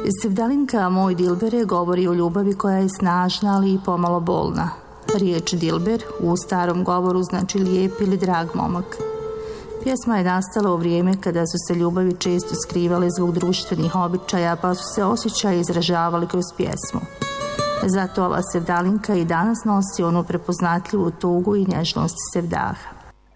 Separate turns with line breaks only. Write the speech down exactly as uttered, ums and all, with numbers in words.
Sevdalinka Moj Dilbere govori o ljubavi koja je snažna, ali i pomalo bolna. Riječ Dilber u starom govoru znači lijep ili drag momak. Pjesma je nastala u vrijeme kada su se ljubavi često skrivale zbog društvenih običaja, pa su se osjećaji izražavali kroz pjesmu. Zato ova sevdalinka i danas nosi onu prepoznatljivu tugu i nježnost sevdaha.